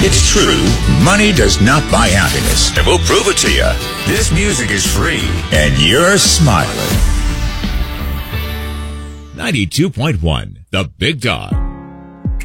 It's true, money does not buy happiness. And we'll prove it to you. This music is free, and you're smiling. 92.1, The Big Dog.